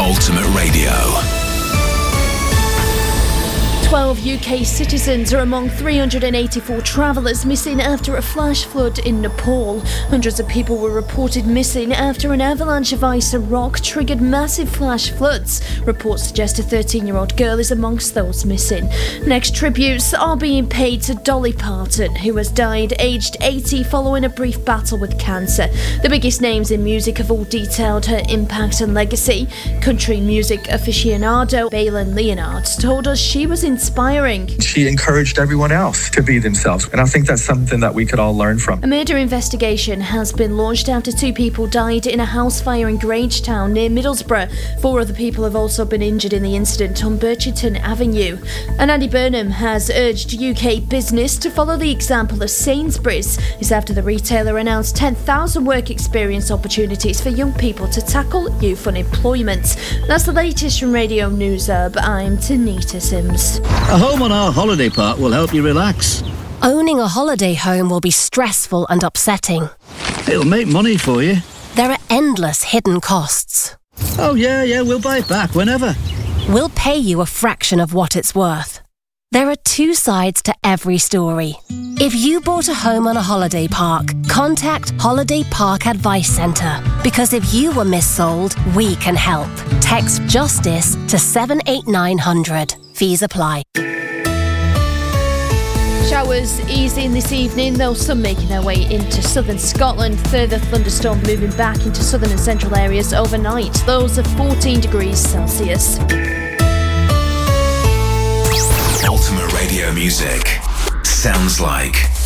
Ultimate Radio. 12 UK citizens are among 384 travellers missing after a flash flood in Nepal. Hundreds of people were reported missing after an avalanche of ice and rock triggered massive flash floods. Reports suggest a 13-year-old girl is amongst those missing. Next, tributes are being paid to Dolly Parton, who has died aged 80 following a brief battle with cancer. The biggest names in music have all detailed her impact and legacy. Country music aficionado Waylon Leonard told us she was inspiring. She encouraged everyone else to be themselves, and I think that's something that we could all learn from. A murder investigation has been launched after 2 people died in a house fire in Grangetown near Middlesbrough. 4 other people have also been injured in the incident on Birchington Avenue. And Andy Burnham has urged UK business to follow the example of Sainsbury's. This after the retailer announced 10,000 work experience opportunities for young people to tackle youth unemployment. That's the latest from Radio News Hub. I'm Tanita Sims. A home on our holiday park will help you relax. Owning a holiday home will be stressful and upsetting. It'll make money for you. There are endless hidden costs. Oh yeah, we'll buy it back whenever. We'll pay you a fraction of what it's worth. There are 2 sides to every story. If you bought a home on a holiday park, contact Holiday Park Advice Centre. Because if you were missold, we can help. Text JUSTICE to 78900. Fees apply. Showers easing this evening, though some making their way into southern Scotland. Further thunderstorms moving back into southern and central areas overnight. Those are 14 degrees Celsius. Ultimate Radio music sounds like